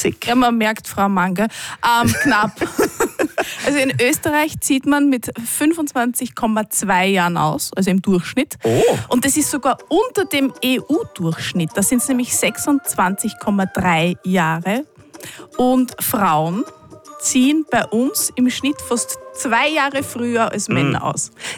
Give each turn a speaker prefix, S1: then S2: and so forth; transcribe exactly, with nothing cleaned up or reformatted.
S1: fünfundzwanzig.
S2: Ja, man merkt, Frau Manga. Ähm, knapp. Also in Österreich zieht man mit fünfundzwanzig Komma zwei Jahren aus, also im Durchschnitt.
S1: Oh.
S2: Und das ist sogar unter dem E U-Durchschnitt. Da sind es nämlich sechsundzwanzig Komma drei Jahre. Und Frauen ziehen bei uns im Schnitt fast zwei Jahre früher als Männer aus.